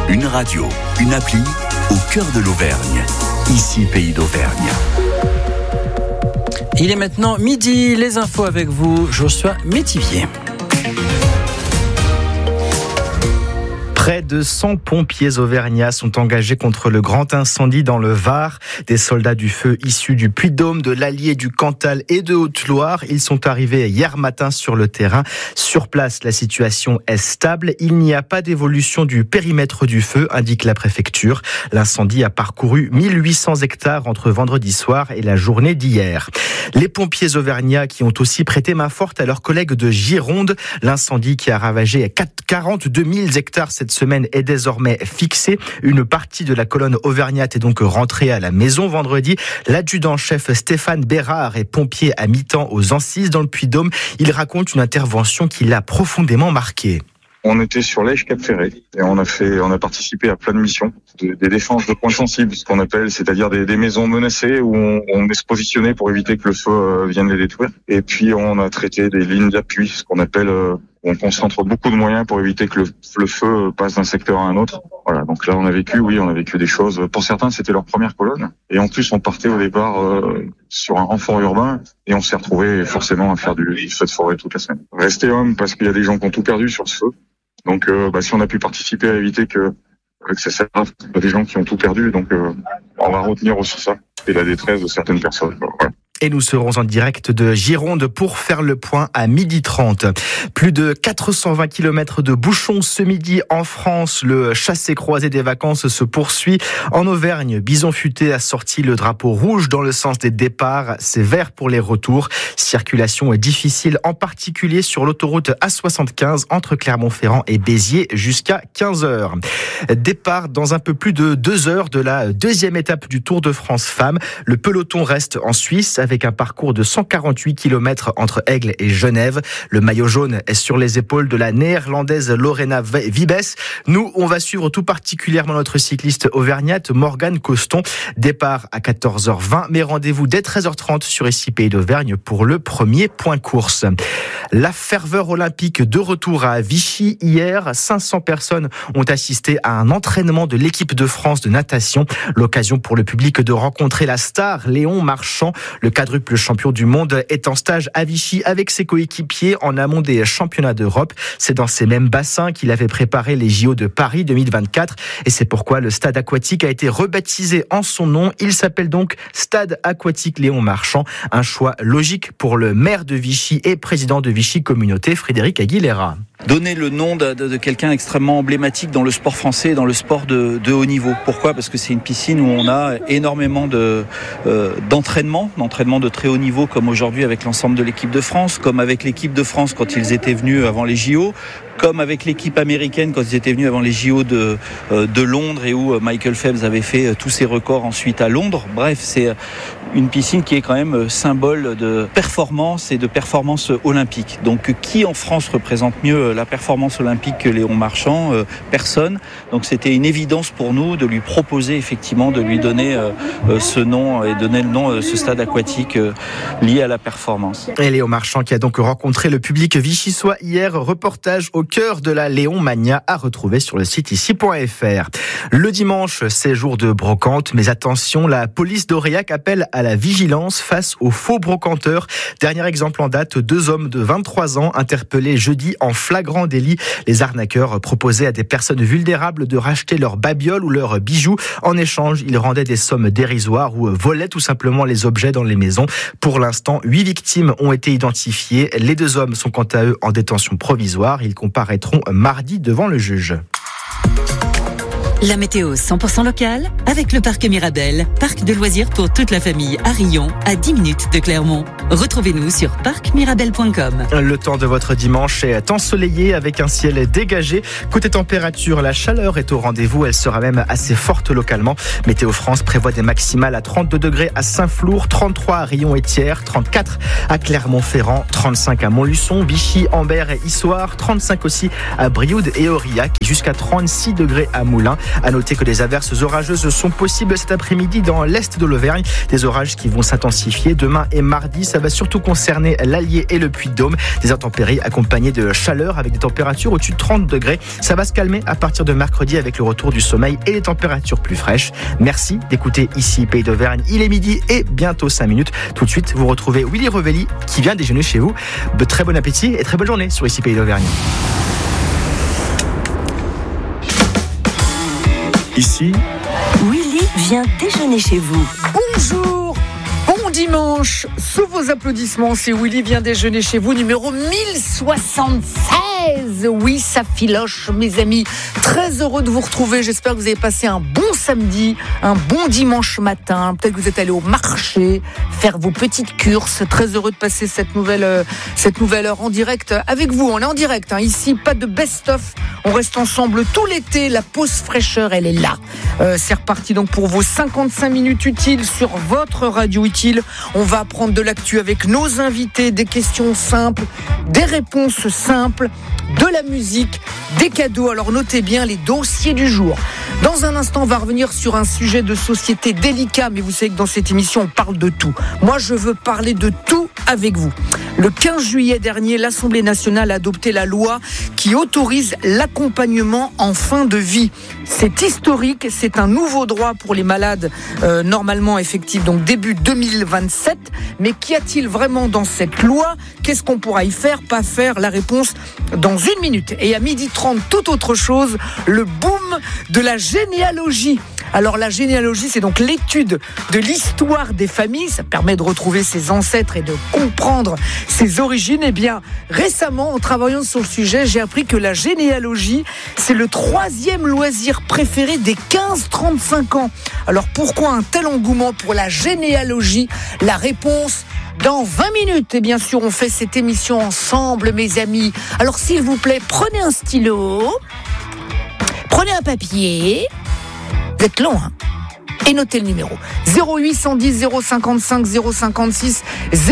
Une radio, une appli au cœur de l'Auvergne. Ici, Pays d'Auvergne. Il est maintenant midi, les infos avec vous, Joshua Métivier. Près de 100 pompiers auvergnats sont engagés contre le grand incendie dans le Var. Des soldats du feu issus du Puy-de-Dôme, de l'Allier, du Cantal et de Haute-Loire. Ils sont arrivés hier matin sur le terrain. Sur place, la situation est stable. Il n'y a pas d'évolution du périmètre du feu, indique la préfecture. L'incendie a parcouru 1800 hectares entre vendredi soir et la journée d'hier. Les pompiers auvergnats qui ont aussi prêté main forte à leurs collègues de Gironde. L'incendie qui a ravagé 42 000 hectares cette semaine est désormais fixé. Une partie de la colonne auvergnate est donc rentrée à la maison vendredi. L'adjudant-chef Stéphane Bérard est pompier à mi-temps aux Ancises dans le Puy-de-Dôme. Il raconte une intervention qui l'a profondément marqué. On était sur l'Èche-Cap-Ferré et on a participé à plein de missions, des défenses de points sensibles, ce qu'on appelle, c'est-à-dire des maisons menacées où on est se positionner pour éviter que le feu vienne les détruire. Et puis on a traité des lignes d'appui, ce qu'on appelle, on concentre beaucoup de moyens pour éviter que le feu passe d'un secteur à un autre. Voilà, donc là on a vécu des choses. Pour certains, c'était leur première colonne. Et en plus, on partait au départ sur un renfort urbain et on s'est retrouvé forcément à faire du feu de forêt toute la semaine. Restez homme parce qu'il y a des gens qui ont tout perdu sur ce feu. Donc, si on a pu participer à éviter que ça s'aggrave, il y a des gens qui ont tout perdu. Donc, on va retenir aussi ça et la détresse de certaines personnes. Voilà. Et nous serons en direct de Gironde pour faire le point à 12h30. Plus de 420 km de bouchons ce midi en France. Le chassé-croisé des vacances se poursuit. En Auvergne, Bison Futé a sorti le drapeau rouge dans le sens des départs. C'est vert pour les retours. Circulation est difficile, en particulier sur l'autoroute A75 entre Clermont-Ferrand et Béziers jusqu'à 15h. Départ dans un peu plus de 2 heures de la deuxième étape du Tour de France Femmes. Le peloton reste en Suisse avec un parcours de 148 km entre Aigle et Genève. Le maillot jaune est sur les épaules de la néerlandaise Lorena Wiebes. Nous, on va suivre tout particulièrement notre cycliste auvergnate Morgane Coston. Départ à 14h20, mais rendez-vous dès 13h30 sur Ici Pays d'Auvergne pour le premier point course. La ferveur olympique de retour à Vichy hier. 500 personnes ont assisté à un entraînement de l'équipe de France de natation. L'occasion pour le public de rencontrer la star Léon Marchand. Le quadruple champion du monde est en stage à Vichy avec ses coéquipiers en amont des championnats d'Europe. C'est dans ces mêmes bassins qu'il avait préparé les JO de Paris 2024 et c'est pourquoi le stade aquatique a été rebaptisé en son nom. Il s'appelle donc Stade Aquatique Léon Marchand. Un choix logique pour le maire de Vichy et président de Vichy Communauté, Frédéric Aguilera. Donner le nom de quelqu'un extrêmement emblématique dans le sport français et dans le sport de haut niveau. Pourquoi ? Parce que c'est une piscine où on a énormément d'entraînement de très haut niveau, comme aujourd'hui avec l'ensemble de l'équipe de France, comme avec l'équipe de France quand ils étaient venus avant les JO, comme avec l'équipe américaine quand ils étaient venus avant les JO de Londres et où Michael Phelps avait fait tous ses records ensuite à Londres. Bref, c'est une piscine qui est quand même symbole de performance et de performance olympique. Donc qui en France représente mieux la performance olympique que Léon Marchand ? Personne. Donc c'était une évidence pour nous de lui proposer effectivement de lui donner ce nom et donner le nom de ce stade aquatique lié à la performance. Et Léon Marchand qui a donc rencontré le public vichysois hier. Reportage au cœur de la Léon Mania à retrouver sur le site ici.fr. Le dimanche, c'est jour de brocante, mais attention, la police d'Aurillac appelle à la vigilance face aux faux brocanteurs. Dernier exemple en date, 2 hommes de 23 ans interpellés jeudi en flagrant délit. Les arnaqueurs proposaient à des personnes vulnérables de racheter leurs babioles ou leurs bijoux. En échange, ils rendaient des sommes dérisoires ou volaient tout simplement les objets dans les maisons. Pour l'instant, 8 victimes ont été identifiées. Les 2 hommes sont quant à eux en détention provisoire. Ils comparaîtront mardi devant le juge. La météo 100% locale avec le parc Mirabel, parc de loisirs pour toute la famille à Rion, à 10 minutes de Clermont. Retrouvez-nous sur parcmirabel.com. Le temps de votre dimanche est ensoleillé avec un ciel dégagé. Côté température, la chaleur est au rendez-vous. Elle sera même assez forte localement. Météo France prévoit des maximales à 32 degrés à Saint-Flour, 33 à Rion et Thiers, 34 à Clermont-Ferrand, 35 à Montluçon, Vichy, Ambert et Issoire, 35 aussi à Brioude et Aurillac, jusqu'à 36 degrés à Moulins. À noter que des averses orageuses sont possibles cet après-midi dans l'est de l'Auvergne. Des orages qui vont s'intensifier demain et mardi. Ça va surtout concerner l'Allier et le Puy-de-Dôme. Des intempéries accompagnées de chaleur avec des températures au-dessus de 30 degrés. Ça va se calmer à partir de mercredi avec le retour du sommeil et les températures plus fraîches. Merci d'écouter ici Pays d'Auvergne. Il est midi et bientôt 5 minutes. Tout de suite, vous retrouvez Willy Revelli qui vient déjeuner chez vous. Très bon appétit et très bonne journée sur ici Pays d'Auvergne. Ici, Willy vient déjeuner chez vous. Bonjour, bon dimanche. Sous vos applaudissements, c'est Willy vient déjeuner chez vous, numéro 1076. Oui, ça filoche, mes amis. Très heureux de vous retrouver. J'espère que vous avez passé un bon samedi, un bon dimanche matin. Peut-être que vous êtes allé au marché, faire vos petites courses. Très heureux de passer cette nouvelle heure en direct avec vous. On est en direct, hein. Ici, pas de best-of. On reste ensemble tout l'été. La pause fraîcheur, elle est là. C'est reparti donc pour vos 55 minutes utiles sur votre radio utile. On va apprendre de l'actu avec nos invités, des questions simples, des réponses simples, de la musique, des cadeaux. Alors notez bien les dossiers du jour. Dans un instant, on va revenir sur un sujet de société délicat, mais vous savez que dans cette émission, on parle de tout. Moi, je veux parler de tout avec vous. Le 15 juillet dernier, l'Assemblée nationale a adopté la loi qui autorise l'accompagnement en fin de vie. C'est historique, c'est un nouveau droit pour les malades normalement effectif, donc début 2027. Mais qu'y a-t-il vraiment dans cette loi ? Qu'est-ce qu'on pourra y faire, pas faire ? La réponse dans 1 minute. Et à 12h30, tout autre chose, le boom de la généalogie. Alors la généalogie, c'est donc l'étude de l'histoire des familles. Ça permet de retrouver ses ancêtres et de comprendre ses origines. Eh bien, récemment, en travaillant sur le sujet, j'ai appris que la généalogie, c'est le 3e loisir préféré des 15-35 ans. Alors pourquoi un tel engouement pour la généalogie ? La réponse dans 20 minutes. Et bien sûr, on fait cette émission ensemble, mes amis. Alors s'il vous plaît, prenez un stylo, prenez un papier. Vous êtes long, hein ? Et notez le numéro 0810 055 056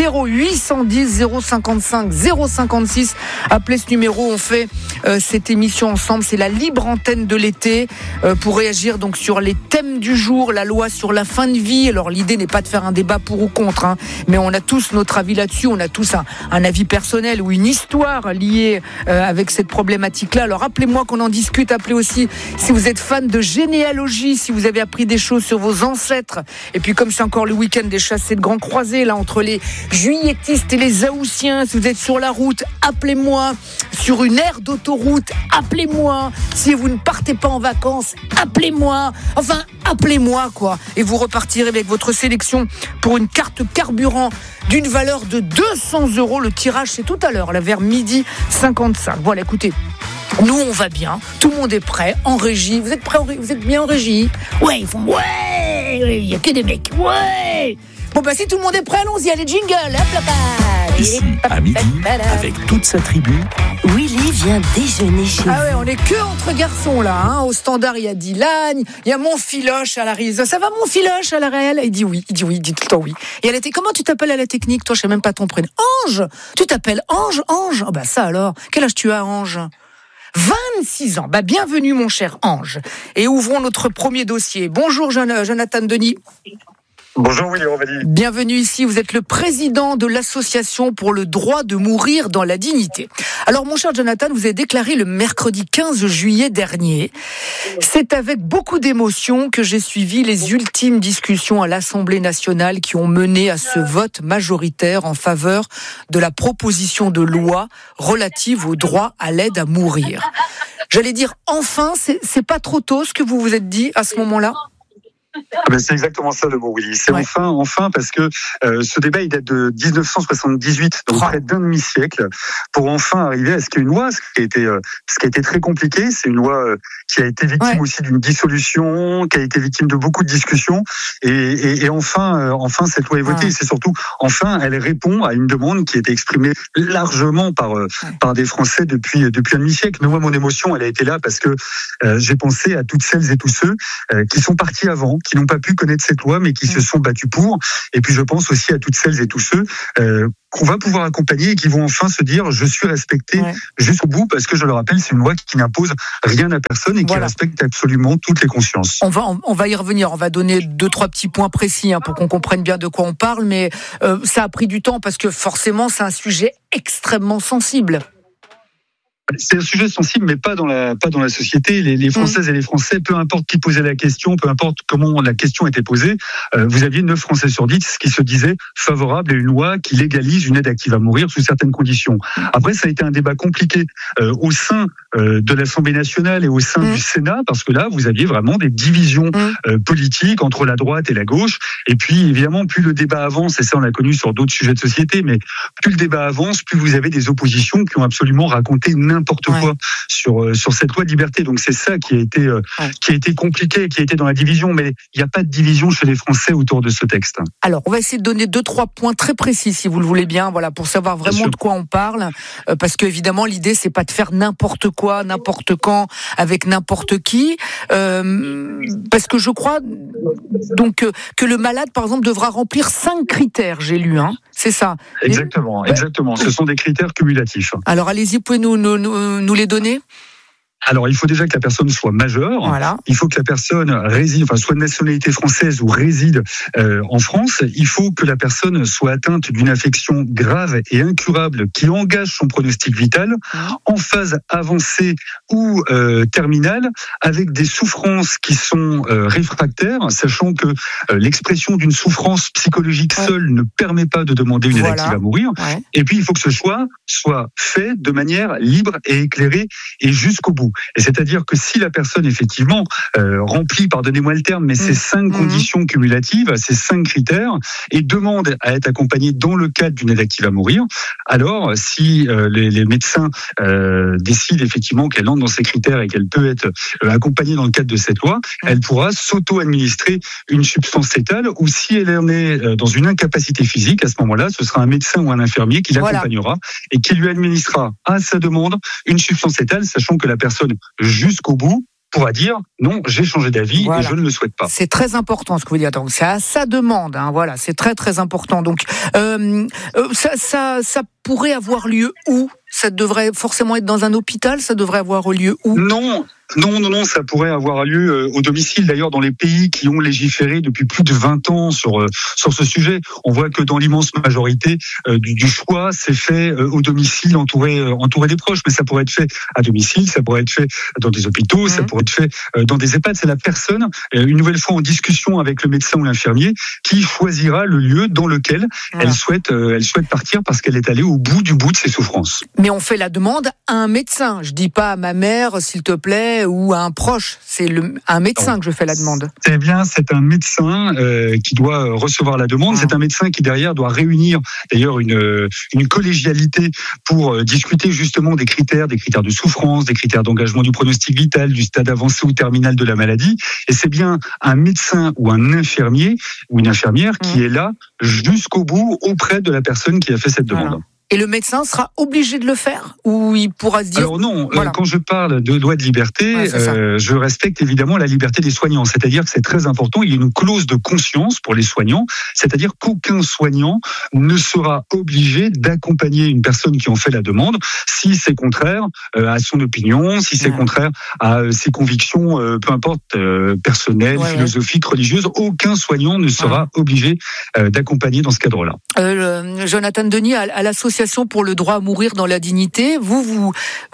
0810 055 056. Appelez ce numéro, on fait cette émission ensemble. C'est la libre antenne de l'été pour réagir donc sur les thèmes du jour, la loi sur la fin de vie. Alors l'idée n'est pas de faire un débat pour ou contre, hein, mais on a tous notre avis là-dessus. On a tous un avis personnel ou une histoire liée avec cette problématique-là. Alors appelez-moi qu'on en discute. Appelez aussi si vous êtes fan de généalogie, si vous avez appris des choses sur vos ancêtres. Et puis comme c'est encore le week-end des chassés de Grand Croisé, là entre les juilletistes et les Haussiens, si vous êtes sur la route, appelez-moi. Sur une aire d'autoroute, appelez-moi. Si vous ne partez pas en vacances, appelez-moi. Enfin, appelez-moi quoi. Et vous repartirez avec votre sélection pour une carte carburant d'une valeur de 200 €. Le tirage c'est tout à l'heure, là vers 12h55. Voilà, écoutez. Nous, on va bien. Tout le monde est prêt. En régie. Vous êtes prêts ? Vous êtes bien en régie ? Ouais, ils font ouais. Il y a que des mecs. Ouais. Bon, bah, si tout le monde est prêt, allons-y. Allez, jingle. Hop là. ici à midi, avec toute sa tribu. Willy vient déjeuner chez vous. Ah ouais, on est que entre garçons, là. Hein. Au standard, il y a Dylan. Il y a mon filoche à la réalisation. Ça va, mon filoche à la réelle ? Il dit oui. Il dit tout le temps oui. Et elle était, comment tu t'appelles à la technique ? Toi, je sais même pas ton prénom. Ange. Tu t'appelles Ange ? Oh, bah, ça alors. Quel âge tu as, Ange ? 26 ans. Bah, bienvenue, mon cher Ange. Et ouvrons notre premier dossier. Bonjour, Jonathan Denis. Bonjour Willy Revelli. Bienvenue ici, vous êtes le président de l'association pour le droit de mourir dans la dignité. Alors mon cher Jonathan, vous avez déclaré le mercredi 15 juillet dernier. C'est avec beaucoup d'émotion que j'ai suivi les ultimes discussions à l'Assemblée nationale qui ont mené à ce vote majoritaire en faveur de la proposition de loi relative au droit à l'aide à mourir. J'allais dire enfin, c'est pas trop tôt ce que vous vous êtes dit à ce moment-là ? Ben c'est exactement ça le mot, Willy. C'est ouais. enfin, parce que ce débat, il date de 1978, donc près d'un demi-siècle, pour enfin arriver à ce qu'il y ait une loi, ce qui a été très compliqué. C'est une loi qui a été victime aussi d'une dissolution, qui a été victime de beaucoup de discussions, et enfin, cette loi est votée. Et c'est surtout, enfin, elle répond à une demande qui a été exprimée largement par des Français depuis un demi-siècle. Mais moi, mon émotion, elle a été là parce que j'ai pensé à toutes celles et tous ceux qui sont partis avant, n'ont pas pu connaître cette loi, mais qui se sont battus pour. Et puis je pense aussi à toutes celles et tous ceux qu'on va pouvoir accompagner et qui vont enfin se dire je suis respecté jusqu'au bout, parce que je le rappelle, c'est une loi qui n'impose rien à personne et qui respecte absolument toutes les consciences. On va y revenir, on va donner 2-3 petits points précis pour qu'on comprenne bien de quoi on parle, mais ça a pris du temps parce que forcément c'est un sujet extrêmement sensible. C'est un sujet sensible, mais pas dans la société. Les Françaises et les Français, peu importe qui posait la question, peu importe comment la question était posée, vous aviez 9 Français sur 10 qui se disaient favorables à une loi qui légalise une aide active à mourir sous certaines conditions. Après, ça a été un débat compliqué au sein de l'Assemblée nationale et au sein du Sénat, parce que là, vous aviez vraiment des divisions politiques entre la droite et la gauche. Et puis, évidemment, plus le débat avance, et ça on l'a connu sur d'autres sujets de société, mais plus le débat avance, plus vous avez des oppositions qui ont absolument raconté n'importe quoi sur cette loi de liberté. Donc c'est ça qui a été compliqué, qui a été dans la division, mais il n'y a pas de division chez les Français autour de ce texte. Alors on va essayer de donner 2-3 points très précis si vous le voulez bien, voilà, pour savoir vraiment de quoi on parle, parce que évidemment l'idée c'est pas de faire n'importe quoi, n'importe quand, avec n'importe qui, parce que je crois donc que le malade par exemple devra remplir 5 critères, j'ai lu, c'est ça. Exactement. Ce sont des critères cumulatifs. Alors allez-y, vous pouvez nous les donner ? Alors, il faut déjà que la personne soit majeure. Voilà. Il faut que la personne réside, soit de nationalité française ou réside en France. Il faut que la personne soit atteinte d'une affection grave et incurable qui engage son pronostic vital, en phase avancée ou terminale, avec des souffrances qui sont réfractaires, sachant que l'expression d'une souffrance psychologique seule ne permet pas de demander une aide active à mourir. Et puis, il faut que ce choix soit fait de manière libre et éclairée et jusqu'au bout. Et c'est-à-dire que si la personne, effectivement, remplit, pardonnez-moi le terme, mais ces 5 conditions cumulatives, ces 5 critères, et demande à être accompagnée dans le cadre d'une aide active à mourir, alors si les médecins décident effectivement qu'elle entre dans ces critères et qu'elle peut être accompagnée dans le cadre de cette loi, elle pourra s'auto-administrer une substance létale, ou si elle en est dans une incapacité physique, à ce moment-là, ce sera un médecin ou un infirmier qui l'accompagnera et qui lui administrera à sa demande une substance létale, sachant que la personne jusqu'au bout pourra dire non, j'ai changé d'avis et je ne le souhaite pas. C'est très important ce que vous dites. Donc c'est à sa demande, voilà, c'est très très important. Donc ça pourrait avoir lieu où ? Ça devrait forcément être dans un hôpital ? Ça devrait avoir lieu où ? Non, ça pourrait avoir lieu au domicile. D'ailleurs, dans les pays qui ont légiféré depuis plus de 20 ans sur ce sujet, on voit que dans l'immense majorité du choix, c'est fait au domicile, entouré des proches. Mais ça pourrait être fait à domicile, ça pourrait être fait dans des hôpitaux, ça pourrait être fait dans des EHPAD. C'est la personne, une nouvelle fois en discussion avec le médecin ou l'infirmier, qui choisira le lieu dans lequel elle souhaite partir, parce qu'elle est allée au bout de ses souffrances. Mais on fait la demande à un médecin. Je dis pas à ma mère, s'il te plaît, ou à un proche. C'est un médecin que je fais la demande. C'est bien, c'est un médecin qui doit recevoir la demande. C'est un médecin qui derrière doit réunir d'ailleurs une collégialité pour discuter justement des critères de souffrance, des critères d'engagement du pronostic vital, du stade avancé ou terminal de la maladie. Et c'est bien un médecin ou un infirmier ou une infirmière qui est là jusqu'au bout auprès de la personne qui a fait cette demande. Et le médecin sera obligé de le faire, ou il pourra se dire... Alors non, quand je parle de loi de liberté, je respecte évidemment la liberté des soignants. C'est-à-dire que c'est très important, il y a une clause de conscience pour les soignants, c'est-à-dire qu'aucun soignant ne sera obligé d'accompagner une personne qui en fait la demande si c'est contraire à son opinion, si c'est contraire à ses convictions, peu importe, personnelles, philosophiques, religieuses. Aucun soignant ne sera obligé d'accompagner dans ce cadre-là. Jonathan Denis, à l'association pour le droit à mourir dans la dignité, vous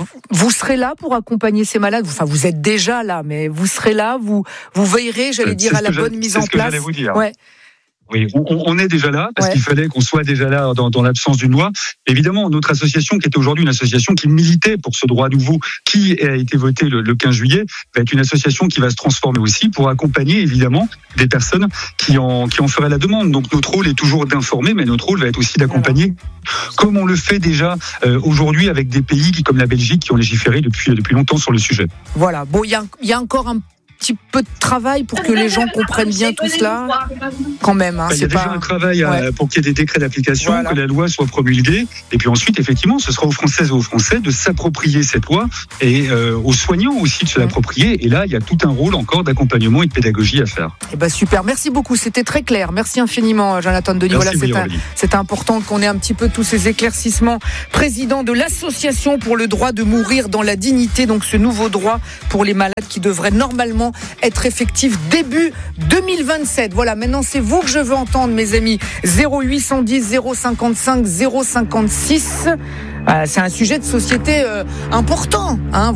serez là pour accompagner ces malades. Enfin, vous êtes déjà là, mais vous serez là, vous veillerez, à la bonne mise en place. C'est ce que j'allais vous dire. Oui, on est déjà là, parce qu'il fallait qu'on soit déjà là dans l'absence d'une loi. Évidemment, notre association, qui est aujourd'hui une association qui militait pour ce droit nouveau, qui a été voté le 15 juillet, va être une association qui va se transformer aussi pour accompagner, évidemment, des personnes qui en feraient la demande. Donc notre rôle est toujours d'informer, mais notre rôle va être aussi d'accompagner, comme on le fait déjà aujourd'hui avec des pays comme la Belgique qui ont légiféré depuis longtemps sur le sujet. Voilà, bon, il y a encore un petit peu de travail pour que les gens comprennent bien tout cela, quand même. Il y a déjà un travail pour qu'il y ait des décrets d'application, que la loi soit promulguée. Et puis ensuite, effectivement, ce sera aux Françaises et aux Français de s'approprier cette loi et aux soignants aussi de se l'approprier. Et là, il y a tout un rôle encore d'accompagnement et de pédagogie à faire. Eh ben super, merci beaucoup, c'était très clair. Merci infiniment, Jonathan Denis. Voilà, c'est important qu'on ait un petit peu tous ces éclaircissements. Président de l'association pour le droit de mourir dans la dignité, donc ce nouveau droit pour les malades qui devrait normalement être effectif début 2027. Voilà, maintenant c'est vous que je veux entendre, mes amis. 0810 055 056. C'est un sujet de société important, hein.